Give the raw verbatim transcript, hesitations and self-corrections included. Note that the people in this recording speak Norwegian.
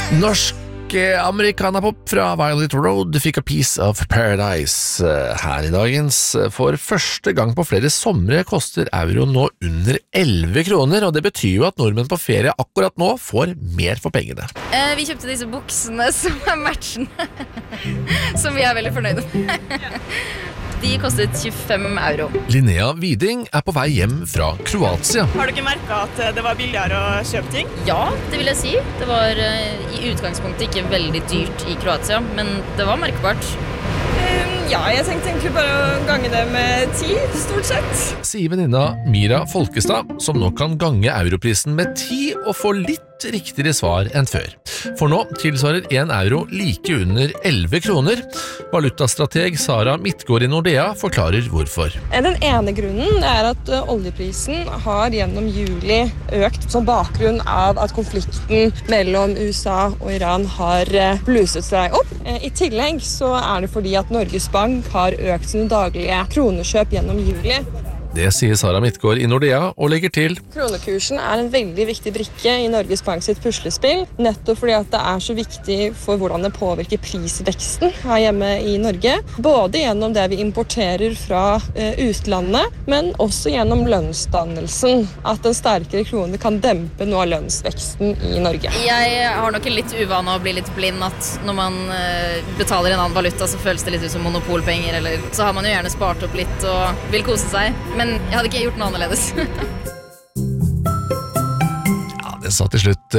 Norsk amerikanapop fra Violet Road fikk A Piece of Paradise her i dagens. For første gang på flere somre koster euro nå under elleve kroner, og det betyr jo at nordmenn på ferie akkurat nå får mer for pengene. Eh, vi kjøpte disse buksene som er matchende, som vi er veldig fornøyde med. De kostet tjuefem euro. Linnea Widing er på vei hjem fra Kroatia. Har du ikke merket at det var billigere å kjøpe ting? Ja, det vil jeg si. Det var uh, i utgangspunktet ikke veldig dyrt i Kroatia, men det var merkbart. Um, ja, jeg tenkte egentlig bare å gange det med ti, stort sett. Sier venninna Mira Folkestad, som nå kan gange europrisen med ti og få litt riktigere svar enn før. For nå tilsvarer en euro like under elleve kroner. Valutastrateg Sara Midtgaard i Nordea forklarer hvorfor. Den ene grunnen er at oljeprisen har gjennom juli økt som bakgrunn av at konflikten mellom U S A og Iran har bluset seg opp. I tillegg så er det fordi at Norges Bank har økt sine daglige kronekjøp gjennom juli. Det sier Sara Midtgaard i Nordea og legger til: Kronekursen er en veldig viktig brikke i Norges Bank sitt puslespill, nettopp fordi at det er så viktig for hvordan det påvirker prisveksten her hjemme i Norge, både gjennom det vi importerer fra uh, utlandet, men også gjennom lønnsdannelsen, at en sterkere krone kan dempe noe av lønnsveksten i Norge. Jeg har nok en litt uvane å bli litt blind at når man uh, betaler en annen valuta, så føles det litt ut som monopolpenger, eller så har man jo gjerne spart opp litt og vil kose seg, men Men jeg hadde ikke gjort noe annerledes. Ja, det sa til slutt